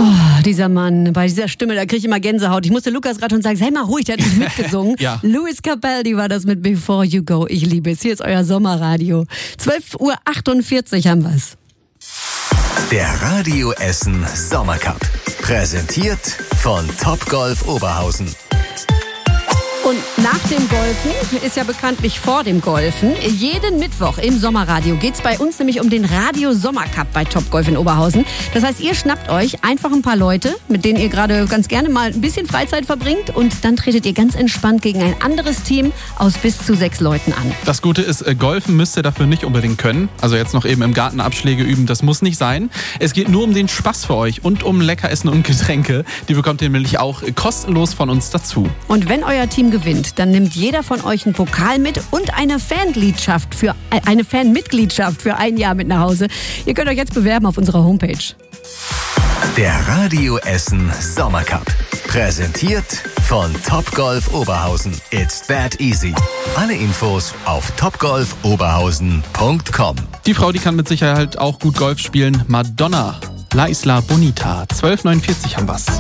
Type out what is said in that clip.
Oh, dieser Mann, bei dieser Stimme, da kriege ich immer Gänsehaut. Ich musste Lukas gerade schon sagen, sei mal ruhig, der hat nicht mitgesungen. Ja. Luis Capaldi war das mit Before You Go. Ich liebe es. Hier ist euer Sommerradio. 12:48 haben wir's. Der Radio Essen Sommercup. Präsentiert von Topgolf Oberhausen. Und nach dem Golfen ist ja bekanntlich vor dem Golfen. Jeden Mittwoch im Sommerradio geht's bei uns nämlich um den Radio Sommercup bei Topgolf in Oberhausen. Das heißt, ihr schnappt euch einfach ein paar Leute, mit denen ihr gerade ganz gerne mal ein bisschen Freizeit verbringt und dann tretet ihr ganz entspannt gegen ein anderes Team aus bis zu 6 Leuten an. Das Gute ist, Golfen müsst ihr dafür nicht unbedingt können. Also jetzt noch eben im Garten Abschläge üben, das muss nicht sein. Es geht nur um den Spaß für euch und um Leckeressen und Getränke. Die bekommt ihr nämlich auch kostenlos von uns dazu. Und wenn euer Team gewinnt, dann nimmt jeder von euch einen Pokal mit und eine Fanmitgliedschaft für ein Jahr mit nach Hause. Ihr könnt euch jetzt bewerben auf unserer Homepage. Der Radio Essen Sommercup. Präsentiert von Topgolf Oberhausen. It's that easy. Alle Infos auf topgolfoberhausen.com. Die Frau, die kann mit Sicherheit auch gut Golf spielen. Madonna, La Isla Bonita, 12:49 haben wir's.